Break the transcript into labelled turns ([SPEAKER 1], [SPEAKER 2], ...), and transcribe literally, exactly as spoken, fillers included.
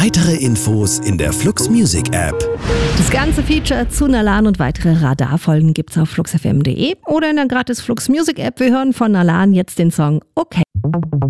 [SPEAKER 1] Weitere Infos in der Flux Music App.
[SPEAKER 2] Das ganze Feature zu Nalan und weitere Radarfolgen gibt's auf flux f m punkt de oder in der gratis Flux Music App. Wir hören von Nalan jetzt den Song Okay.